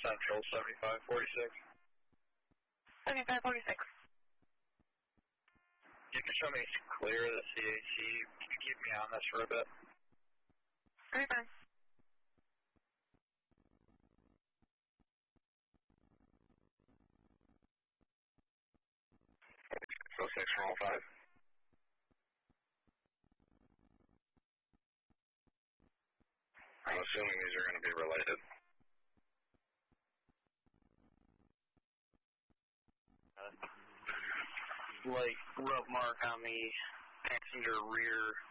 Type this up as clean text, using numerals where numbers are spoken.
Central 7546. 7546. You can show me clear of the CAC. You can keep me on this for a bit. Okay, fine. So 6 from 05. I'm assuming these are going to be related. Like rope mark on the passenger rear